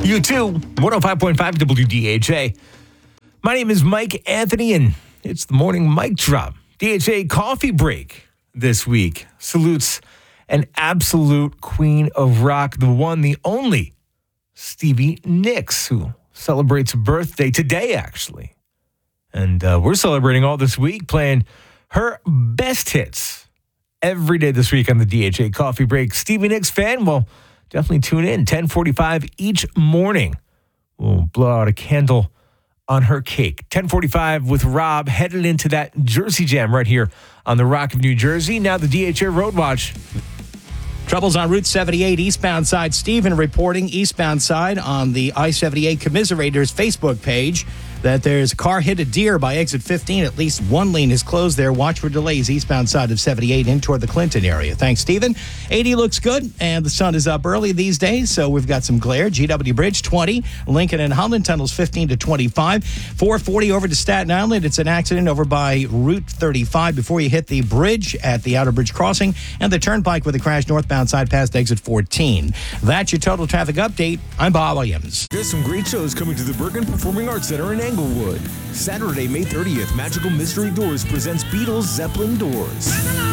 You too. 105.5 WDHA. My name is Mike Anthony, and it's the morning mic drop. DHA coffee break this week salutes an absolute queen of rock, the one, the only, Stevie Nicks, who celebrates a birthday today, actually. And we're celebrating all this week, playing her best hits every day this week on the DHA coffee break. Stevie Nicks fan, well, definitely tune in. 10:45 each morning. We'll blow out a candle on her cake. 10:45 with Rob, headed into that Jersey Jam right here on the Rock of New Jersey. Now the DHA Road Watch. Troubles on Route 78 eastbound side. Stephen reporting eastbound side on the I-78 Commiserators Facebook page that there's a car hit a deer by exit 15. At least one lane is closed there. Watch for delays eastbound side of 78 in toward the Clinton area. Thanks, Stephen. 80 looks good, and the sun is up early these days, so we've got some glare. GW Bridge, 20. Lincoln and Holland tunnels, 15 to 25. 440 over to Staten Island. It's an accident over by Route 35 before you hit the bridge at the Outer Bridge Crossing, and the Turnpike with a crash northbound side past exit 14. That's your total traffic update. I'm Bob Williams. There's some great shows coming to the Bergen Performing Arts Center in Englewood. Saturday, May 30th, Magical Mystery Doors presents Beatles Zeppelin Doors.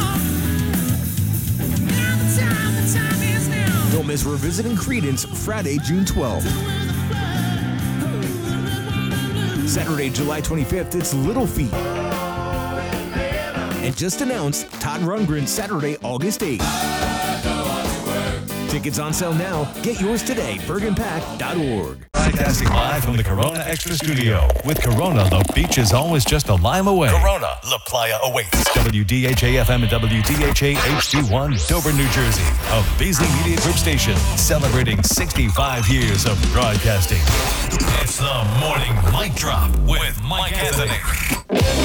Don't miss Revisiting Creedence, Friday, June 12th. Saturday, July 25th, it's Little Feat. And just announced, Todd Rundgren, Saturday, August 8th. Tickets on sale now. Get yours today. BergenPack.org. Broadcasting live from the Corona Extra Studio. With Corona, the beach is always just a lime away. Corona, La Playa awaits. WDHA-FM and WDHA HD1, Dover, New Jersey. A Beasley Media Group station celebrating 65 years of broadcasting. It's the Morning Mic Drop with Mike Anthony.